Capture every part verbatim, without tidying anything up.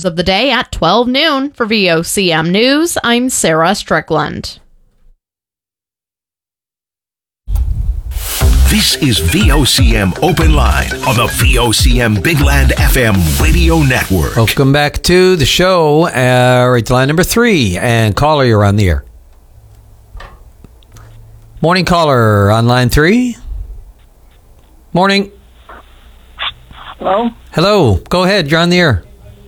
news of the day at twelve noon. For V O C M News, I'm Sarah Strickland. This is V O C M Open Line on the V O C M Big Land F M radio network. Welcome back to the show. Uh, right to line number three. And caller, you're on the air. Morning, caller on line three. Morning. Hello? Hello. Go ahead. You're on the air.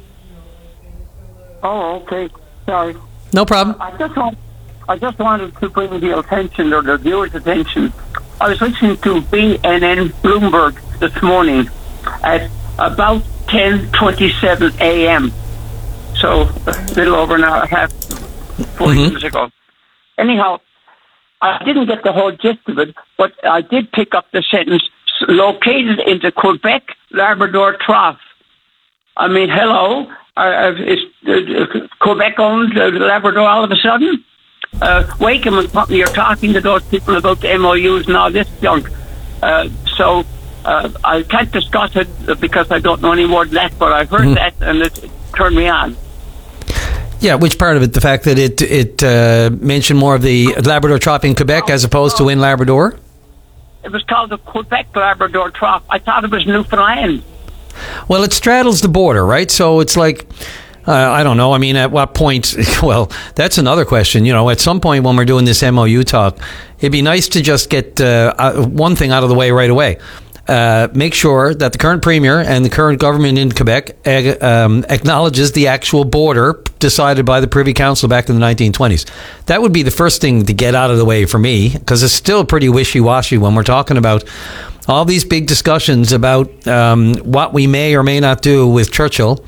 Oh, okay. Sorry. No problem. I just want, I just wanted to bring the attention or the viewers' attention. I was listening to B N N Bloomberg this morning at about ten twenty-seven a.m. So a little over an hour and a half, forty Mm-hmm. minutes ago. Anyhow, I didn't get the whole gist of it, but I did pick up the sentence, located in the Quebec-Labrador Trough. I mean, hello? Uh, is uh, Quebec owned uh, Labrador all of a sudden? Uh, Wakeham and company are talking to those people about the M O Us and all this junk. Uh, so uh, I can't discuss it because I don't know any more than that, but I heard Mm-hmm. that and it, it turned me on. Yeah, which part of it? The fact that it it uh, mentioned more of the Labrador Trough in Quebec as opposed to in Labrador? It was called the Quebec-Labrador Trough. I thought it was Newfoundland. Well, it straddles the border, right? So it's like, uh, I don't know. I mean, at what point? Well, that's another question. You know, at some point when we're doing this M O U talk, it'd be nice to just get uh, one thing out of the way right away. Uh, make sure that the current premier and the current government in Quebec ag- um, acknowledges the actual border decided by the Privy Council back in the nineteen twenties. That would be the first thing to get out of the way for me, because it's still pretty wishy-washy when we're talking about all these big discussions about um, what we may or may not do with Churchill,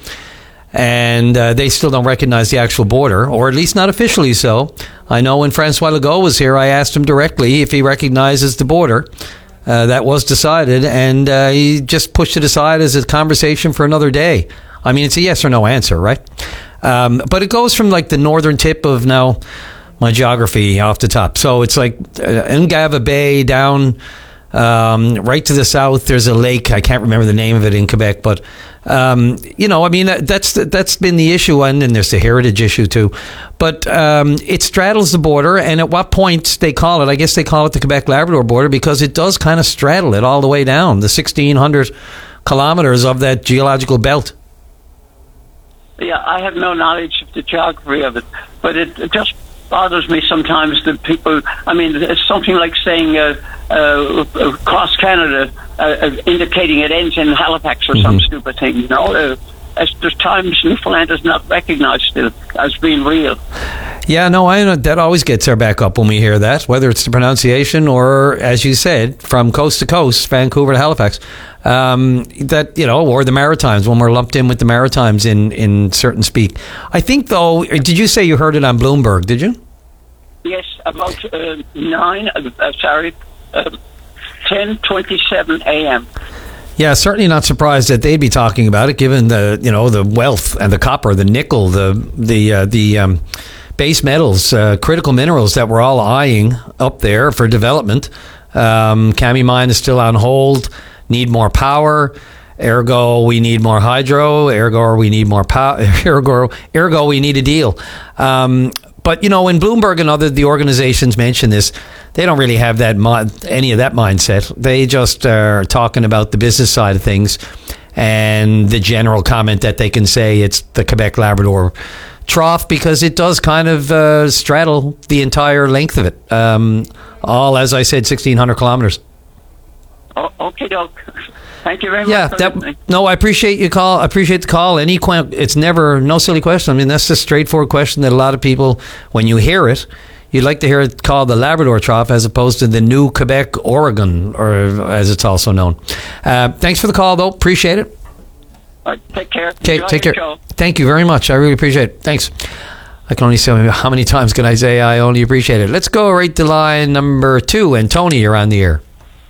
and uh, they still don't recognize the actual border, or at least not officially so. I know when Francois Legault was here, I asked him directly if he recognizes the border. Uh, that was decided, and uh, he just pushed it aside as a conversation for another day. I mean, it's a yes or no answer, right? Um, but it goes from like the northern tip of now my geography off the top. So it's like uh, Ngava Bay down um, right to the south. There's a lake. I can't remember the name of it in Quebec, but um, you know, I mean, that's that's been the issue, and then there's the heritage issue too. But um, it straddles the border, and at what point they call it? I guess they call it the Quebec-Labrador border because it does kind of straddle it all the way down the sixteen hundred kilometers of that geological belt. Yeah, I have no knowledge of the geography of it, but it, it just bothers me sometimes that people, I mean, it's something like saying uh, uh, across Canada, uh, indicating it ends in Halifax or mm-hmm. some stupid thing, you know. Uh, as there's times Newfoundland is not recognized still as being real. Yeah, no, I know that always gets our back up when we hear that, whether it's the pronunciation or, as you said, from coast to coast, Vancouver to Halifax. Um, that, you know, or the Maritimes, when we're lumped in with the Maritimes in, in certain speak. I think, though, did you say you heard it on Bloomberg, did you? Yes, about uh, nine, uh, sorry, uh, ten twenty-seven a.m. Yeah, certainly not surprised that they'd be talking about it, given the, you know, the wealth and the copper, the nickel, the, the, uh, the, um, base metals, uh, critical minerals that we're all eyeing up there for development. Um, Kami Mine is still on hold. Need more power. Ergo, we need more hydro. Ergo, we need more power. Ergo, ergo, we need a deal. Um, but you know, when Bloomberg and other the organizations mention this, they don't really have that any of that mindset. They just are talking about the business side of things and the general comment that they can say it's the Quebec-Labrador Trough because it does kind of uh, straddle the entire length of it. Um, all, as I said, sixteen hundred kilometers. Oh, okay, doke. Thank you very much. Yeah, that, no, I appreciate you call. I appreciate the call. Any, it's never no silly question. I mean, that's a straightforward question that a lot of people, when you hear it, you'd like to hear it called the Labrador Trough as opposed to the New Quebec Oregon, or as it's also known. Uh, thanks for the call, though. Appreciate it. All right, take care. Okay, take care. Show. Thank you very much. I really appreciate it. Thanks. I can only say how many times can I say I only appreciate it. Let's go right to line number two. And Tony, you're on the air.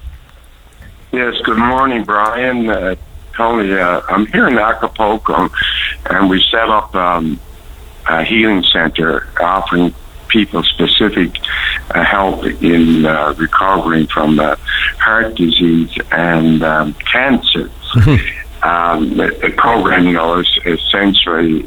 Yes, good morning, Brian. Uh, Tony, uh, I'm here in Acapulco, and we set up um, a healing center offering people specific uh, help in uh, recovering from uh, heart disease and um, cancer. um, the, the program, you know, is essentially